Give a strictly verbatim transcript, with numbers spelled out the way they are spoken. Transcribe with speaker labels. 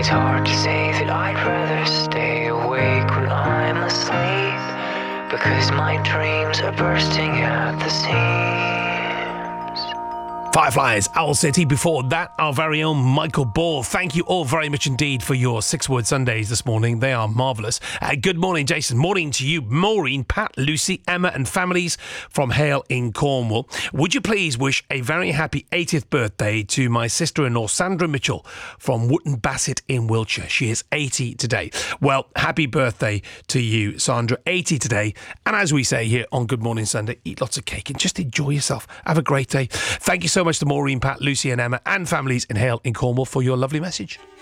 Speaker 1: It's hard to say that I'd rather stay awake when I'm asleep, because my dreams are bursting at the seams.
Speaker 2: Fireflies, Owl City. Before that, our very own Michael Ball. Thank you all very much indeed for your six-word Sundays this morning. They are marvellous. Uh, good morning, Jason. Morning to you, Maureen, Pat, Lucy, Emma and families from Hale in Cornwall. Would you please wish a very happy eightieth birthday to my sister-in-law, Sandra Mitchell from Wootton Bassett in Wiltshire. She is eighty today. Well, happy birthday to you, Sandra. eighty today. And as we say here on Good Morning Sunday, eat lots of cake and just enjoy yourself. Have a great day. Thank you so much to Maureen, Pat, Lucy and Emma and families in Hale in Cornwall for your lovely message.